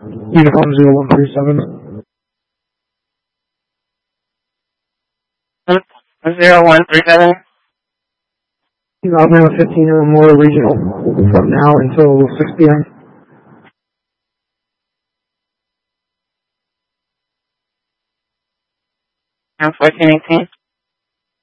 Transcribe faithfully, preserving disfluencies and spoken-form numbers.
Uniform zero one three seven. zero one three seven. Alabama fifteen or more regional from now until six p m And fourteen eighteen.